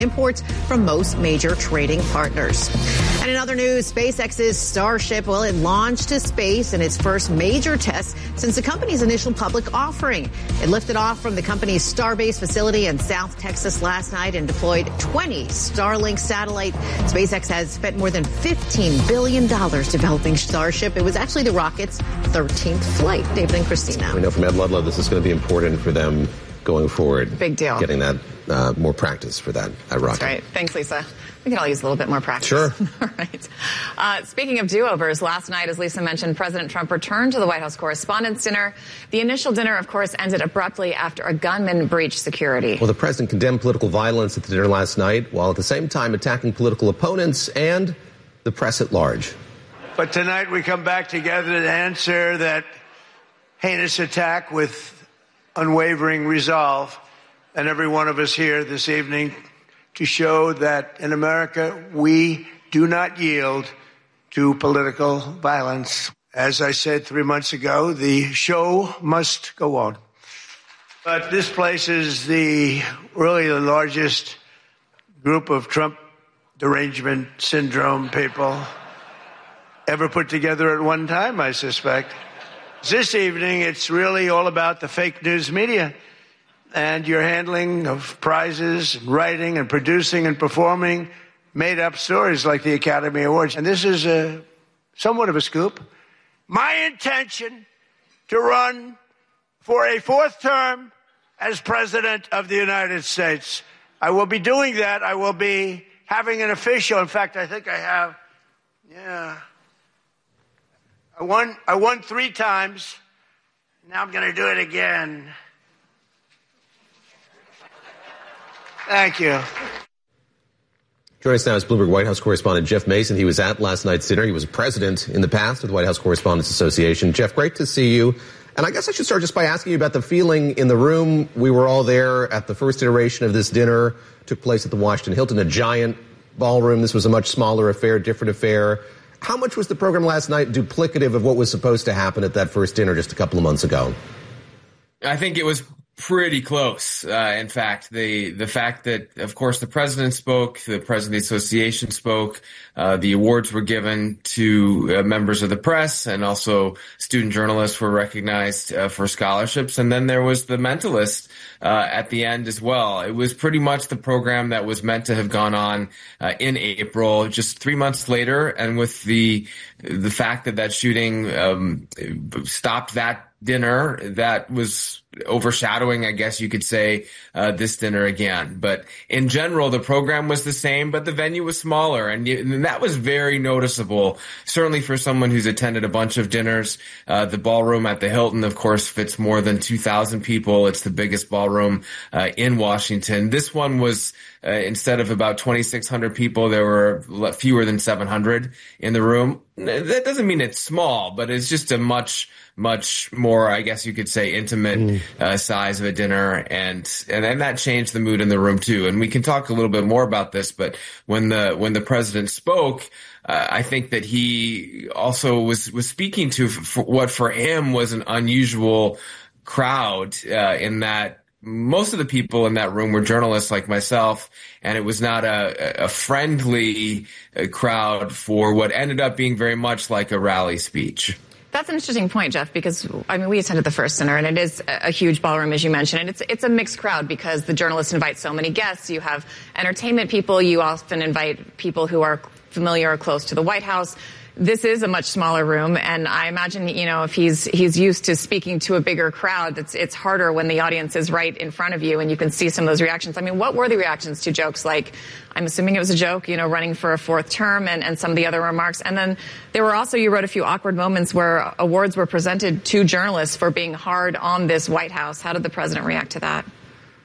imports from most major trading partners. And in other news, SpaceX's Starship, it launched to space in its first major test since the company's initial public offering. It lifted off from the company's Starbase facility in South Texas last night and deployed 20 Starlink satellites. SpaceX has spent more than $15 billion developing Starship. It was actually the rocket's 13th flight. David and Christina. We know from Ed Ludlow this is going to be important for them going forward. Big deal. Getting that more practice for that rocket. That's right. Thanks, Lisa. We can all use a little bit more practice. Sure. All right. Speaking of do-overs, last night, as Lisa mentioned, President Trump returned to the White House Correspondents' Dinner. The initial dinner, of course, ended abruptly after a gunman breached security. Well, the president condemned political violence at the dinner last night, while at the same time attacking political opponents and the press at large. But tonight we come back together to answer that heinous attack with unwavering resolve, and every one of us here this evening to show that in America we do not yield to political violence. As I said 3 months ago, the show must go on. But this place is really the largest group of Trump derangement syndrome people ever put together at one time, I suspect. This evening, it's really all about the fake news media and your handling of prizes, and writing and producing and performing made-up stories like the Academy Awards. And this is somewhat of a scoop. My intention to run for a fourth term as President of the United States. I will be doing that. I will be having an official. In fact, I think I have, I won 3 times. Now I'm going to do it again. Thank you. Joining us now is Bloomberg White House correspondent Jeff Mason. He was at last night's dinner. He was a president in the past of the White House Correspondents Association. Jeff, great to see you. And I guess I should start just by asking you about the feeling in the room. We were all there at the first iteration of this dinner. Took place at the Washington Hilton, a giant ballroom. This was a much smaller affair, different affair. How much was the program last night duplicative of what was supposed to happen at that first dinner just a couple of months ago? I think it was pretty close. In fact, the fact that, of course, the president spoke, the president of the association spoke, the awards were given to members of the press, and also student journalists were recognized for scholarships. And then there was the Mentalist at the end as well. It was pretty much the program that was meant to have gone on in April, just 3 months later. And with the fact that shooting stopped that dinner, that was overshadowing, I guess you could say, this dinner again. But in general, the program was the same, but the venue was smaller. And that was very noticeable, certainly for someone who's attended a bunch of dinners. The ballroom at the Hilton, of course, fits more than 2,000 people. It's the biggest ballroom in Washington. This one was, instead of about 2,600 people, there were fewer than 700 in the room. That doesn't mean it's small, but it's just a much more, I guess you could say, intimate size of a dinner, and that changed the mood in the room too. And we can talk a little bit more about this, but when the president spoke, I think that he also was speaking to what for him was an unusual crowd, in that most of the people in that room were journalists like myself, and it was not a friendly crowd for what ended up being very much like a rally speech. That's an interesting point, Jeff, because, we attended the first dinner, and it is a huge ballroom, as you mentioned, and it's a mixed crowd because the journalists invite so many guests. You have entertainment people. You often invite people who are familiar or close to the White House. This is a much smaller room, and I imagine, if he's used to speaking to a bigger crowd, it's harder when the audience is right in front of you and you can see some of those reactions. What were the reactions to jokes like, I'm assuming it was a joke, running for a fourth term and some of the other remarks? And then there were also, you wrote, a few awkward moments where awards were presented to journalists for being hard on this White House. How did the president react to that?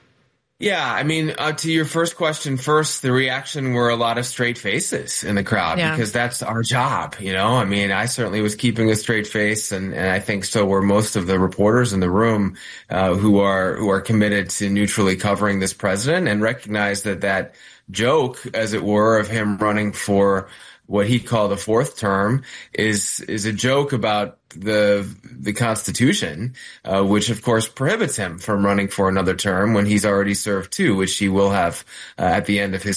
Yeah, to your first question first, the reaction were a lot of straight faces in the crowd, because that's our job, I certainly was keeping a straight face, and I think so were most of the reporters in the room, who are committed to neutrally covering this president and recognize that joke, as it were, of him running for what he called a fourth term is a joke about the Constitution, which of course prohibits him from running for another term when he's already served two, which he will have at the end of his